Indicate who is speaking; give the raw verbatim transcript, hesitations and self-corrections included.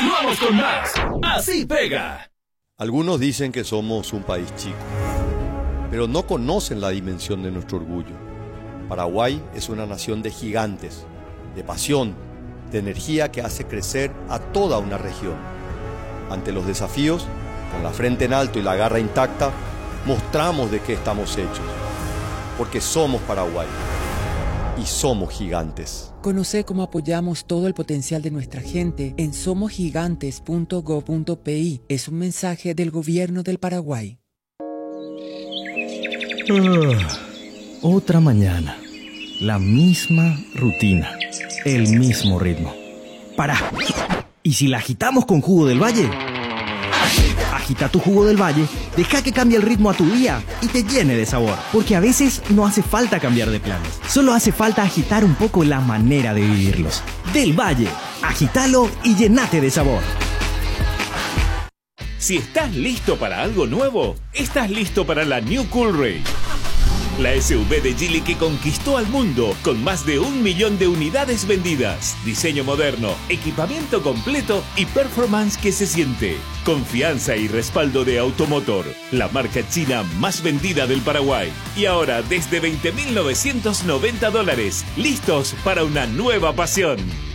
Speaker 1: Continuamos con más. Así pega.
Speaker 2: Algunos dicen que somos un país chico, pero no conocen la dimensión de nuestro orgullo. Paraguay es una nación de gigantes, de pasión, de energía que hace crecer a toda una región. Ante los desafíos, con la frente en alto y la garra intacta, mostramos de qué estamos hechos. Porque somos Paraguay y somos gigantes.
Speaker 3: Conoce cómo apoyamos todo el potencial de nuestra gente en somos gigantes punto gob punto pi. Es un mensaje del gobierno del Paraguay.
Speaker 4: Uh, otra mañana. La misma rutina. El mismo ritmo. Pará. ¿Y si la agitamos con jugo del valle? Agita tu jugo del valle, deja que cambie el ritmo a tu día y te llene de sabor. Porque a veces no hace falta cambiar de planes. Solo hace falta agitar un poco la manera de vivirlos. Del Valle, agítalo y llenate de sabor.
Speaker 1: Si estás listo para algo nuevo, estás listo para la New Coolray. La S U V de Geely que conquistó al mundo con más de un millón de unidades vendidas. Diseño moderno, equipamiento completo y performance que se siente. Confianza y respaldo de Automotor, la marca china más vendida del Paraguay. Y ahora desde veinte mil novecientos noventa dólares, listos para una nueva pasión.